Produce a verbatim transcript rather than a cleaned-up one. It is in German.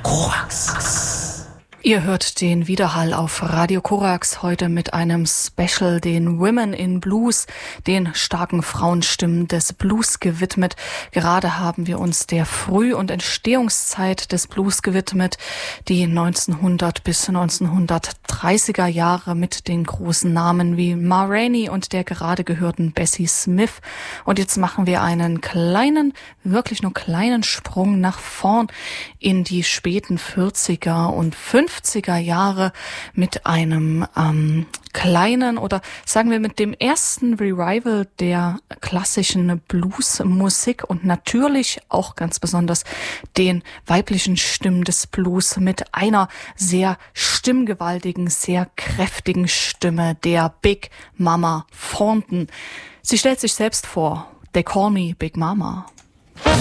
Korax. Ihr hört den Widerhall auf Radio Korax heute mit einem Special, den Women in Blues, den starken Frauenstimmen des Blues gewidmet. Gerade haben wir uns der Früh- und Entstehungszeit des Blues gewidmet, die neunzehnhundert bis neunzehnhundertdreißiger Jahre mit den großen Namen wie Ma Rainey und der gerade gehörten Bessie Smith. Und jetzt machen wir einen kleinen, wirklich nur kleinen Sprung nach vorn in die späten vierziger und fünfziger Jahre mit einem ähm, kleinen oder sagen wir mit dem ersten Revival der klassischen Bluesmusik und natürlich auch ganz besonders den weiblichen Stimmen des Blues mit einer sehr stimmgewaltigen, sehr kräftigen Stimme, der Big Mama Thornton. Sie stellt sich selbst vor, They call me Big Mama.